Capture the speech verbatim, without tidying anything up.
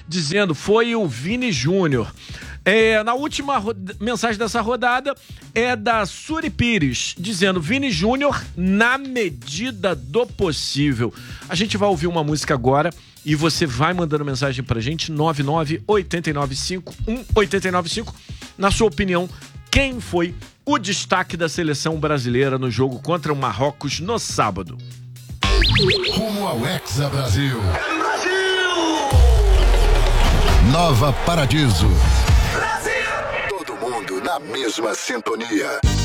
dizendo foi o Vini Júnior. É, na última mensagem dessa rodada é da Suri Pires, dizendo Vini Júnior na medida do possível. A gente vai ouvir uma música agora e você vai mandando mensagem pra gente, nove nove oito nove cinco um oito nove cinco. Na sua opinião, quem foi o destaque da seleção brasileira no jogo contra o Marrocos no sábado? Rumo ao Hexa Brasil. Nova Paradiso. Brasil! Todo mundo na mesma sintonia.